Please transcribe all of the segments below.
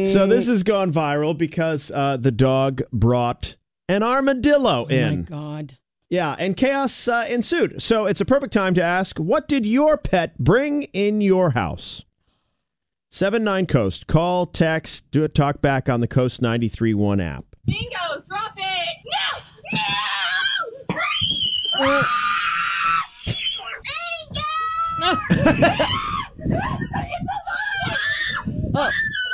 So this has gone viral because the dog brought an armadillo in. Oh, my God. Yeah, and chaos ensued. So it's a perfect time to ask, what did your pet bring in your house? 79-COAST. Call, text, do a talk back on the Coast 93.1 app. Bingo, drop it! No! Oh.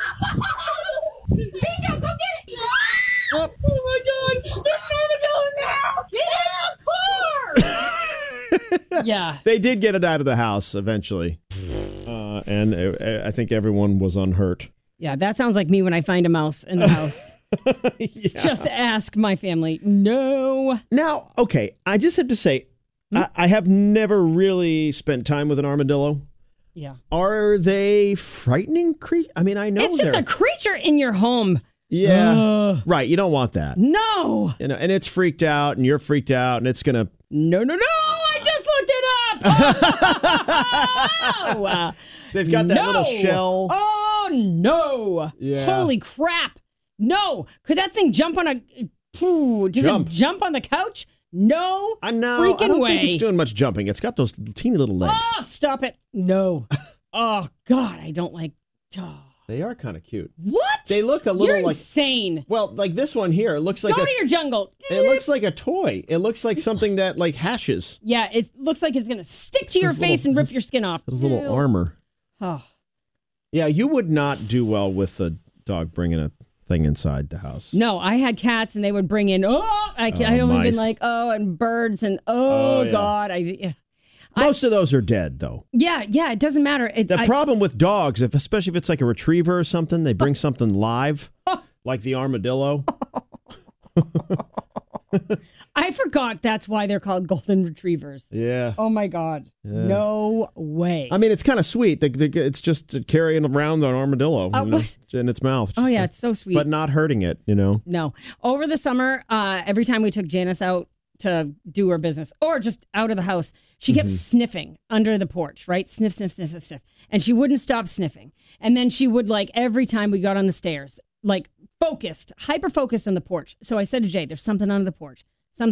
Bingo, go get it! Oh. Oh my God! There's an armadillo now! Get in the car! Yeah. They did get it out of the house eventually. And I think everyone was unhurt. Yeah, that sounds like me when I find a mouse in the house. Yeah. Just ask my family. No. Now, okay, I just have to say, I have never really spent time with an armadillo. Yeah. Are they frightening creatures? I mean, I know It's just a creature in your home. Yeah. Right, you don't want that. No. You know, and it's freaked out, and you're freaked out, and it's going to... No. I just looked it up. Oh. They've got that little shell. Oh, no. Yeah. Holy crap. No. Could that thing jump on a... Does it jump on the couch? No I know. freaking I don't way. think it's doing much jumping. It's got those teeny little legs. Oh, stop it. No. Oh, God, I don't like... Oh. They are kind of cute. What? They look a little You're like... insane. Well, like this one here. It looks like Go to your jungle. It looks like a toy. It looks like something that like hashes. Yeah, it looks like it's going to stick to your this face little- and rip your skin off. It's little armor. Oh. Yeah, you would not do well with a dog bringing a thing inside the house. No, I had cats and they would bring in, I don't mice. even like, and birds and, yeah. God. Most of those are dead, though. Yeah, it doesn't matter. The problem with dogs, especially if it's like a retriever or something, they bring something live, like the armadillo. I forgot that's why they're called golden retrievers. Yeah. Oh, my God. Yeah. No way. I mean, it's kind of sweet. It's just carrying around an armadillo in its mouth. Oh, Just yeah, it's so sweet. But not hurting it, you know? No. Over the summer, every time we took Janice out to do her business or just out of the house, she kept sniffing under the porch, right? Sniff. And she wouldn't stop sniffing. And then she would, like, every time we got on the stairs, like, hyper-focused on the porch. So I said to Jay, there's something under the porch.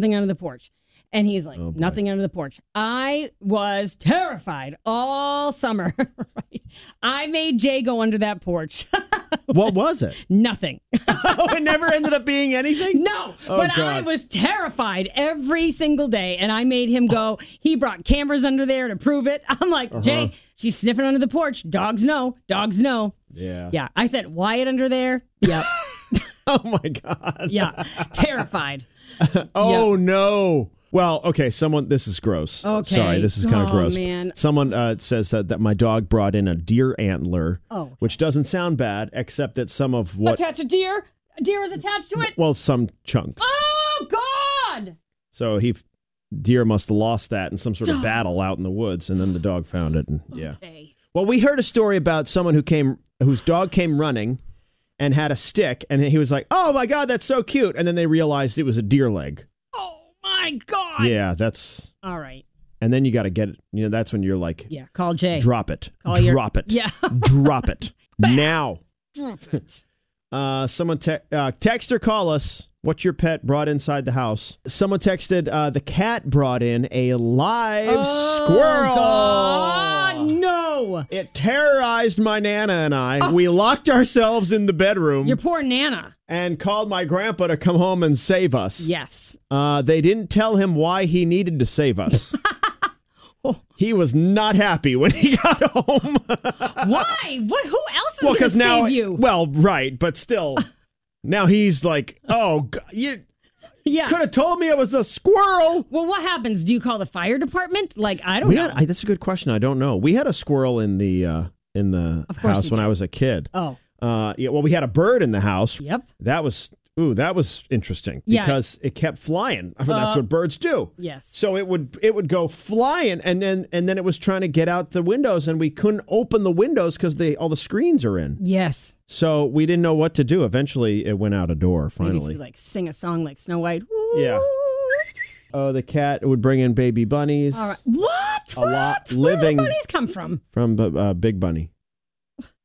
And he's like, nothing under the porch. I was terrified all summer. Right? I made Jay go under that porch. What was it? Nothing. Oh, it never ended up being anything? No, Oh, but God. I was terrified every single day, and I made him go. He brought cameras under there to prove it. I'm like, Jay, she's sniffing under the porch. Dogs know. Yeah. Yeah. I said, Wyatt under there. Yep. Oh, my God. Yeah. Terrified. Oh, no. Well, okay, this is gross. Okay. Sorry, this is kind of gross. Man. Someone says that my dog brought in a deer antler, Okay. which doesn't sound bad, except that some of what... Attach a deer? A deer is attached to it? Well, some chunks. Oh, God. So deer must have lost that in some sort of battle out in the woods, and then the dog found it, and yeah. Okay. Well, we heard a story about someone whose dog came running and had a stick, and he was like, oh, my God, that's so cute. And then they realized it was a deer leg. Oh, my God. Yeah, that's... All right. And then you got to get it. You know, that's when you're like, Yeah, call Jay. drop it. Drop it. Yeah. Drop it. Now. Drop it. Someone text or call us. What your pet brought inside the house? Someone texted, the cat brought in a live squirrel. God, no. It terrorized my Nana and I. We locked ourselves in the bedroom Your poor Nana. and called my grandpa to come home and save us. Yes. They didn't tell him why he needed to save us. He was not happy when he got home. Why? Who else is Well, going to because now, save you? well, right, but still, now he's like, oh, God, you Yeah. could have told me it was a squirrel. Well, what happens? Do you call the fire department? Like, I don't know. That's a good question. I don't know. We had a squirrel in the Of course house you when did. I was a kid. Oh, Yeah. Well, we had a bird in the house. yep. That was interesting Yeah. because it kept flying. I mean, that's what birds do. Yes. So it would go flying, and then it was trying to get out the windows, and we couldn't open the windows because all the screens are in. Yes. So we didn't know what to do. Eventually, it went out a door. Maybe if Finally, you like sing a song like Snow White. Yeah. Oh, the cat would bring in baby bunnies. All right. What? A lot Where living do bunnies come from? from Big Bunny.